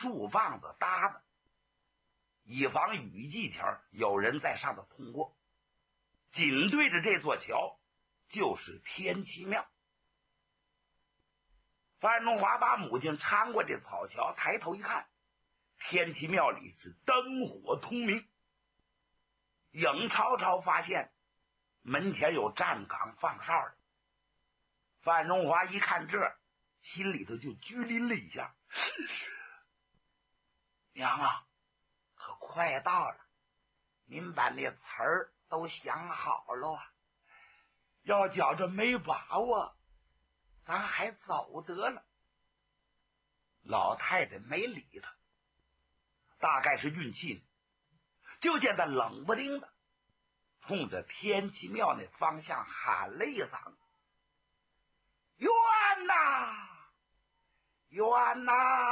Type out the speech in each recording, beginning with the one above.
树棒子搭的，以防雨季前有人在上头通过。紧对着这座桥就是天齐庙。范仲华把母亲搀过这草桥，抬头一看，天齐庙里是灯火通明。影超超发现门前有站岗放哨的，范仲华一看这，心里头就拘灵了一下。娘啊，可快到了，您把那词儿都想好了啊，要觉着没把握，咱还走得了。老太太没理他，大概是运气呢。就见他冷不丁的冲着天齐庙那方向喊了一嗓子：“冤呐，冤呐！”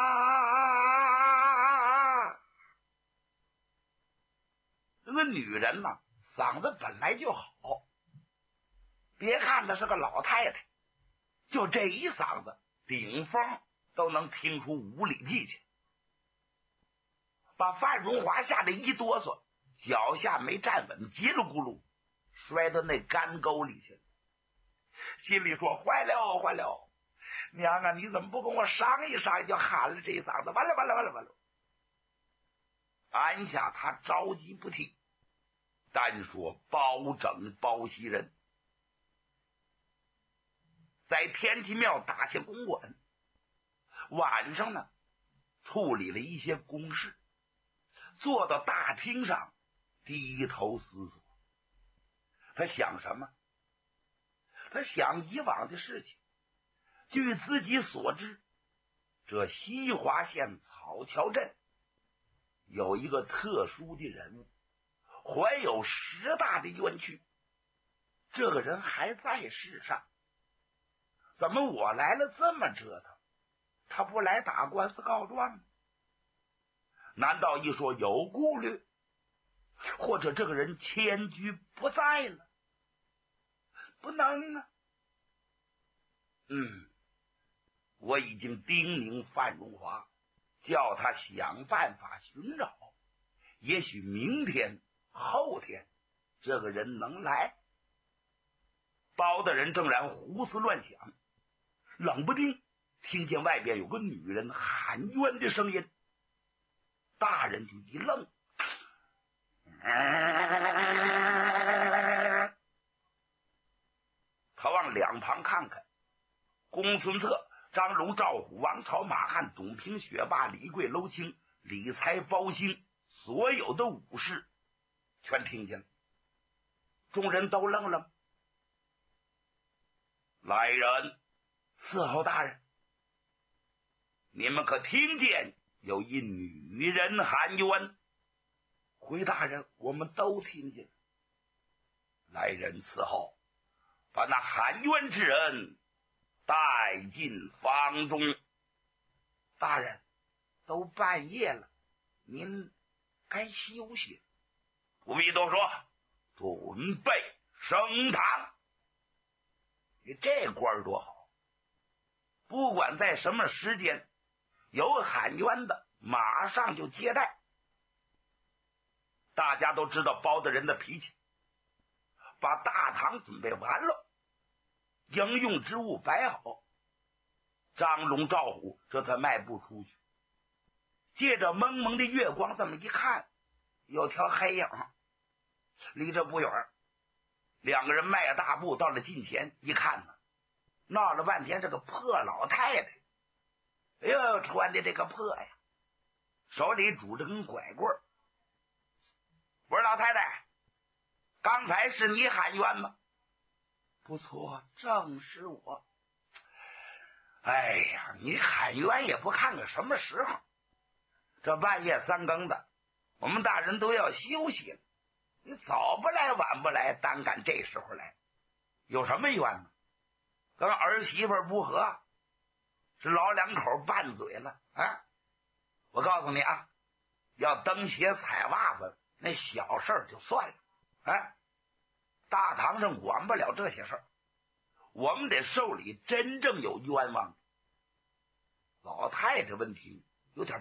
这个女人呢，嗓子本来就好，别看她是个老太太，就这一嗓子顶风都能听出5里地去，把范荣华吓得一哆嗦，脚下没站稳，叽里咕噜摔到那干沟里去了。心里说：坏了坏了，娘啊，你怎么不跟我商议商议，就喊了这一嗓子，完了完了完了完了。按下他着急不提，单说包拯包袭人在天齐庙打下公馆，晚上呢处理了一些公事，坐到大厅上低头思索。他想什么？他想以往的事情。据自己所知，这西华县草桥镇有一个特殊的人物，怀有10大的冤屈。这个人还在世上，怎么我来了这么折腾，他不来打官司告状吗？难道一说有顾虑，或者这个人迁居不在了？不能啊。我已经叮咛范荣华，叫他想办法寻找，也许明天后天这个人能来。包大人正然胡思乱想，冷不丁听见外边有个女人喊冤的声音，大人就一愣，他往两旁看看，公孙策、张龙、赵虎、王朝、马汉、董平、雪霸、李贵、娄清、李才、包兴，所有的武士全听见了。众人都愣愣。来人，伺候大人，你们可听见有一女人喊冤？回大人，我们都听见。来人伺候，把那喊冤之人带进房中。大人，都半夜了，您该休息。不必多说，准备升堂。你这官多好，不管在什么时间，有喊冤的马上就接待。大家都知道包大人的脾气，把大堂准备完了，应用之物摆好，张龙赵虎这才迈步出去。借着蒙蒙的月光这么一看，有条黑影离这不远，两个人迈着大步到了近前，一看呢，闹了半天这个破老太太，哎呦，穿的这个破呀，手里拄着根拐棍。我说老太太，刚才是你喊冤吗？不错，正是我。哎呀，你喊冤也不看个什么时候，这半夜3更的，我们大人都要休息了，你早不来晚不来，单赶这时候来，有什么冤呢？跟儿媳妇不和，是老两口拌嘴了啊！我告诉你啊，要蹬鞋踩袜子那小事儿就算了，哎，大堂上管不了这些事儿，我们得受理真正有冤枉。老太太问题有点